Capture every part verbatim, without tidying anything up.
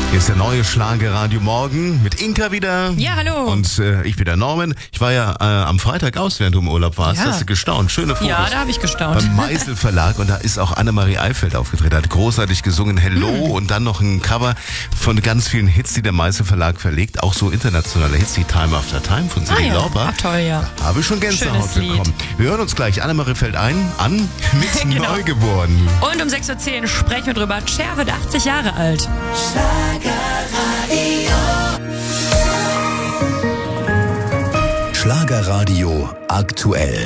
Hier ist der neue Schlagerradio Morgen mit Inka wieder. Ja, hallo. Und äh, ich wieder Norman. Ich war ja äh, am Freitag aus, während du im Urlaub warst. Ja. Hast du gestaunt. Schöne Fotos. Ja, da habe ich gestaunt. Beim Meißel Verlag. Und da ist auch Annemarie Eifeld aufgetreten. Hat großartig gesungen Hello mhm. und dann noch ein Cover von ganz vielen Hits, die der Meißel Verlag verlegt. Auch so internationale Hits wie Time After Time von Cyndi ah, ja. Lauper. Ach, toll, ja. Habe ich schon Gänsehaut Schönes bekommen. Lied. Wir hören uns gleich. Annemarie fällt ein an mit Genau. Neugeboren. Und um sechs Uhr zehn sprechen wir drüber. Cher wird achtzig Jahre alt. Schlagerradio aktuell.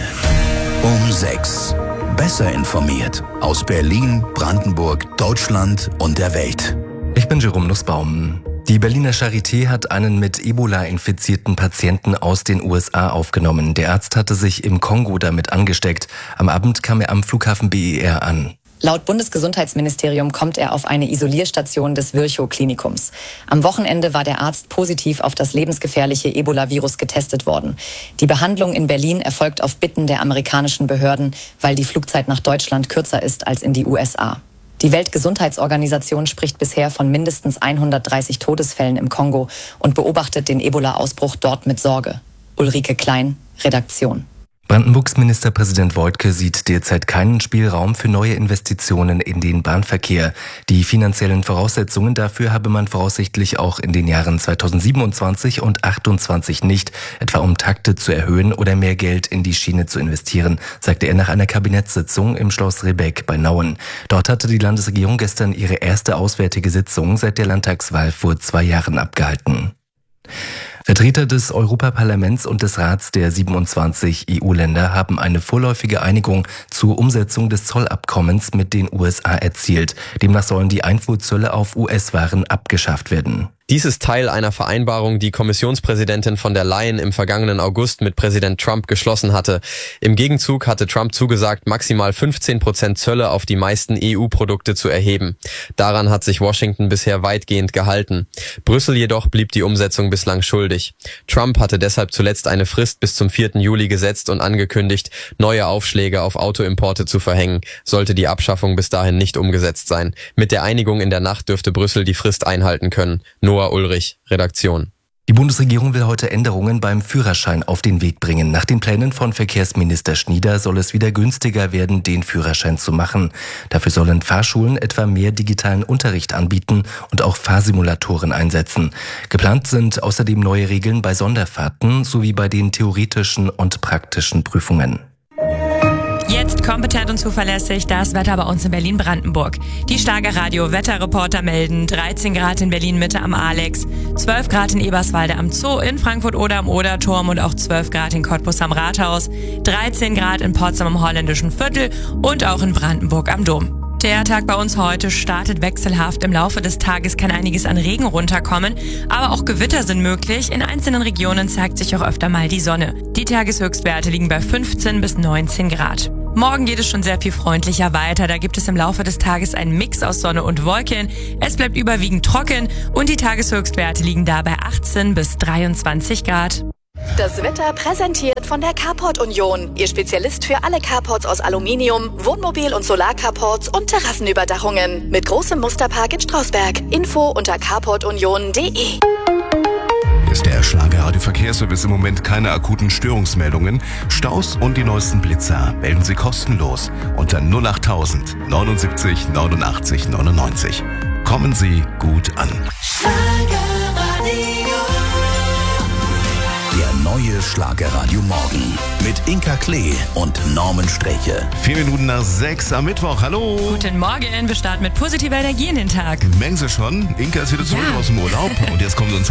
Um sechs. Besser informiert aus Berlin, Brandenburg, Deutschland und der Welt. Ich bin Jerome Nussbaum. Die Berliner Charité hat einen mit Ebola infizierten Patienten aus den U S A aufgenommen. Der Arzt hatte sich im Kongo damit angesteckt. Am Abend kam er am Flughafen B E R an. Laut Bundesgesundheitsministerium kommt er auf eine Isolierstation des Virchow-Klinikums. Am Wochenende war der Arzt positiv auf das lebensgefährliche Ebola-Virus getestet worden. Die Behandlung in Berlin erfolgt auf Bitten der amerikanischen Behörden, weil die Flugzeit nach Deutschland kürzer ist als in die U S A. Die Weltgesundheitsorganisation spricht bisher von mindestens hundertdreißig Todesfällen im Kongo und beobachtet den Ebola-Ausbruch dort mit Sorge. Ulrike Klein, Redaktion. Brandenburgs Ministerpräsident Woidke sieht derzeit keinen Spielraum für neue Investitionen in den Bahnverkehr. Die finanziellen Voraussetzungen dafür habe man voraussichtlich auch in den Jahren zweitausendsiebenundzwanzig und achtundzwanzig nicht, etwa um Takte zu erhöhen oder mehr Geld in die Schiene zu investieren, sagte er nach einer Kabinettssitzung im Schloss Ribbeck bei Nauen. Dort hatte die Landesregierung gestern ihre erste auswärtige Sitzung seit der Landtagswahl vor zwei Jahren abgehalten. Vertreter des Europaparlaments und des Rats der siebenundzwanzig E U-Länder haben eine vorläufige Einigung zur Umsetzung des Zollabkommens mit den U S A erzielt. Demnach sollen die Einfuhrzölle auf U S-Waren abgeschafft werden. Dies ist Teil einer Vereinbarung, die Kommissionspräsidentin von der Leyen im vergangenen August mit Präsident Trump geschlossen hatte. Im Gegenzug hatte Trump zugesagt, maximal fünfzehn Prozent Zölle auf die meisten E U-Produkte zu erheben. Daran hat sich Washington bisher weitgehend gehalten. Brüssel jedoch blieb die Umsetzung bislang schuldig. Trump hatte deshalb zuletzt eine Frist bis zum vierten Juli gesetzt und angekündigt, neue Aufschläge auf Autoimporte zu verhängen, sollte die Abschaffung bis dahin nicht umgesetzt sein. Mit der Einigung in der Nacht dürfte Brüssel die Frist einhalten können. Noah Ulrich, Redaktion. Die Bundesregierung will heute Änderungen beim Führerschein auf den Weg bringen. Nach den Plänen von Verkehrsminister Schnieder soll es wieder günstiger werden, den Führerschein zu machen. Dafür sollen Fahrschulen etwa mehr digitalen Unterricht anbieten und auch Fahrsimulatoren einsetzen. Geplant sind außerdem neue Regeln bei Sonderfahrten sowie bei den theoretischen und praktischen Prüfungen. Jetzt kompetent und zuverlässig das Wetter bei uns in Berlin-Brandenburg. Die Schlagerradio-Wetterreporter melden dreizehn Grad in Berlin-Mitte am Alex, zwölf Grad in Eberswalde am Zoo, in Frankfurt-Oder am Oderturm und auch zwölf Grad in Cottbus am Rathaus, dreizehn Grad in Potsdam am Holländischen Viertel und auch in Brandenburg am Dom. Der Tag bei uns heute startet wechselhaft. Im Laufe des Tages kann einiges an Regen runterkommen, aber auch Gewitter sind möglich. In einzelnen Regionen zeigt sich auch öfter mal die Sonne. Die Tageshöchstwerte liegen bei fünfzehn bis neunzehn Grad. Morgen geht es schon sehr viel freundlicher weiter. Da gibt es im Laufe des Tages einen Mix aus Sonne und Wolken. Es bleibt überwiegend trocken und die Tageshöchstwerte liegen da bei achtzehn bis dreiundzwanzig Grad. Das Wetter präsentiert von der Carport Union. Ihr Spezialist für alle Carports aus Aluminium, Wohnmobil- und Solarcarports und Terrassenüberdachungen. Mit großem Musterpark in Strausberg. Info unter carport union punkt de. Ist der Schlagerradio-Verkehrsservice im Moment keine akuten Störungsmeldungen. Staus und die neuesten Blitzer melden Sie kostenlos unter null achttausend neunundsiebzig neunundachtzig neunundneunzig. Kommen Sie gut an. Der neue Schlagerradio Morgen mit Inka Klee und Norman Streche. Vier Minuten nach sechs am Mittwoch. Hallo. Guten Morgen, wir starten mit positiver Energie in den Tag. Merken Sie schon, Inka ist wieder zurück Ja. aus dem Urlaub und jetzt kommt uns